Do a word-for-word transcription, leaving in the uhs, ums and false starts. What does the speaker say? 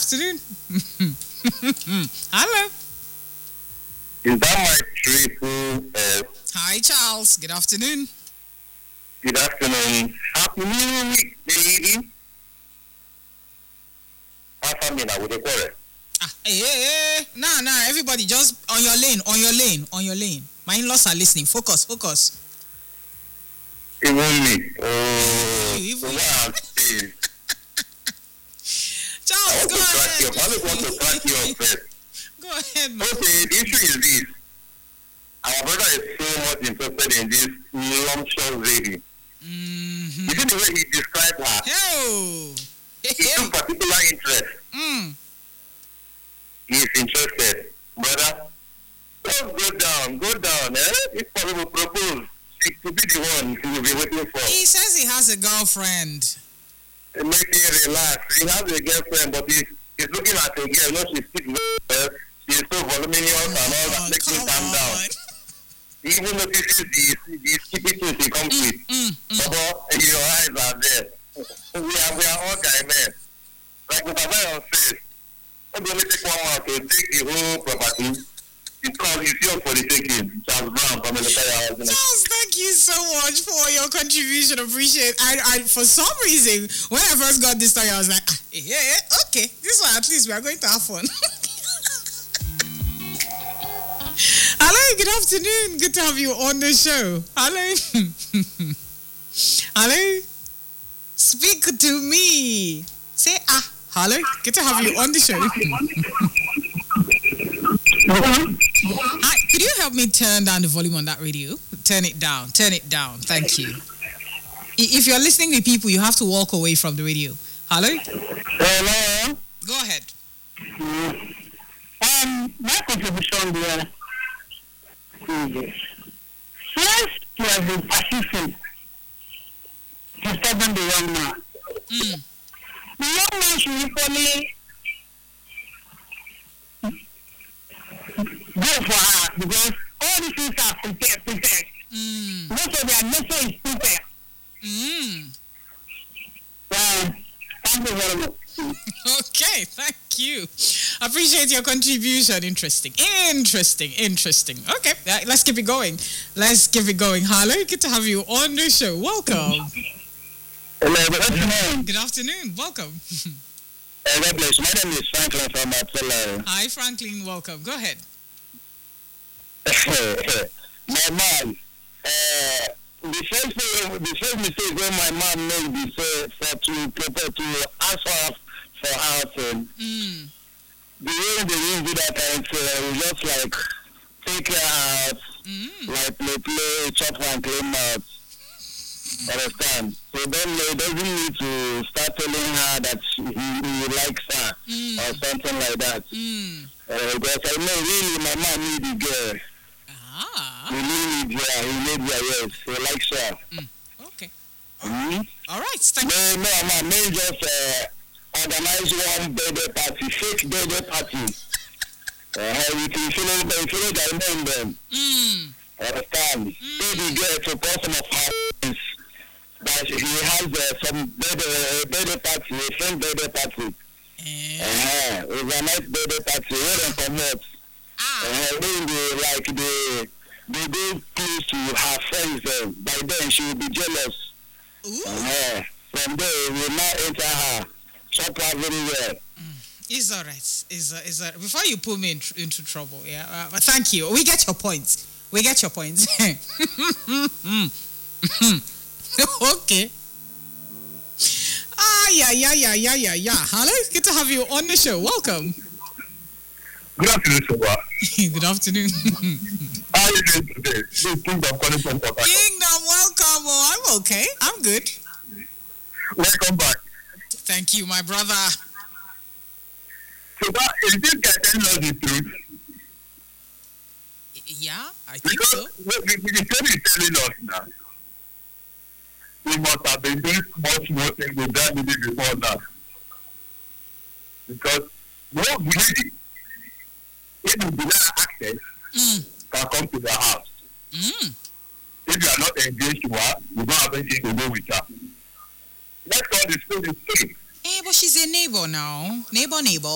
afternoon. Hello. Is that my triple S? Hi, Charles. Good afternoon. Good afternoon. Happy New Week, baby. How's me now with the quarrel? Ah, hey, hey, hey. Nah, nah. Everybody just on your lane, on your lane, on your lane. My in-laws are listening. Focus, focus. Even me. Oh, Even so you. what I'm saying. Charles, I want go to crack ahead. you up. I just want to crack you up first. Go ahead, man. Okay, the issue is this. Our brother is so much interested in this lumptious lady. Mm-hmm. You see the way he described her? Hey. He took particular interest. Mm. He is interested. Brother, just go down, go down. Eh? If possible, propose. She could be the one he will be waiting for. He says he has a girlfriend. Make him relax. He has a girlfriend, but he's, he's looking at a girl. No, she speaks well. She's so voluminous and all that. Oh, Makes him come calm on. down. He even notices the, the skippy things he comes Mm, with. mm, mm. Baba, your eyes are there. We are, we are all guy men. Like Mister Zion says, I'm going to take one man to take the whole property. Because it's yours for the taking. Charles Brown from the House. Charles, thank you so much for your contribution. Appreciate. I, I, for some reason, when I first got this story, I was like, ah, yeah, yeah, okay, this one at least we are going to have fun. Hello, good afternoon. Good to have you on the show. Hello. Hello. Speak to me. Say ah. Hello. Good to have you on the show. Hi, could you help me turn down the volume on that radio? Turn it down. Turn it down. Thank you. I- If you're listening with people, you have to walk away from the radio. Hello? Hello. Go ahead. Um, my contribution there is this. First, he has been persistent, disturbing the young man. Mm. The young man should equally go for her because all these things are prepared. prepared. Mm. Most of their nature is prepared. Mm. Um, thank you very much. Okay, thank you. Appreciate your contribution. Interesting. Interesting. Interesting. Okay, uh, let's keep it going. Let's keep it going. Hello, good to have you on the show. Welcome. Hello, good afternoon. Good afternoon. Welcome. Uh, God bless. My name is Franklin from Matella. Hi, Franklin. Welcome. Go ahead. My mom, uh, the first thing, the first mistake when my mom made before for to prepare to ask her for outing, Mm. the way they used do that kind uh, was just like take her out, Mm. like play play, chop and clean out. Understand? So then they doesn't need to start telling her that she, he, he likes her Mm. or something like that. Mm. Uh, because I know really my mom need the girl. Ah. He need her, he need her, yes. He likes her. Mm. Okay. Mm-hmm. All right. Thank you. No, no, man, may just uh, organize one birthday party, fake birthday party. Uh, you can feel it, you feel it, I know them. Mm. Understand? Mm. Pay the girl to call some of her friends that he has uh, some birthday, birthday party, a friend birthday party. Eh. Uh-huh. It's a nice birthday party. Where them come out? Ah. Uh, then they, like, they, they go close to her friends then. By then, she will be jealous. Ooh. Uh-huh. From there, we will now enter her. Shop her very well. It's all right. It's, uh, it's, uh, before you put me in tr- into trouble, yeah. Uh, but thank you. We get your point. We get your point. Okay. Ah, yeah, yeah, yeah, yeah, yeah, yeah. Hello, good to have you on the show. Welcome. Good afternoon, Soba. Good afternoon. How are you doing today? This is Kingdom calling from Port Harcourt. Kingdom, welcome. Oh, I'm okay. I'm good. Welcome back. Thank you, my brother. Soba, is this guy telling us the truth? Yeah, I think Because so. the, the, the story is telling us now. We must have been doing much more things with that lady before that. Because no lady, if you deny access, Mm. can come to the house. Mm. If you are not engaged to her, you don't have anything to do with her. Let's call the story straight. Hey, but she's a neighbor now. Neighbor, neighbor.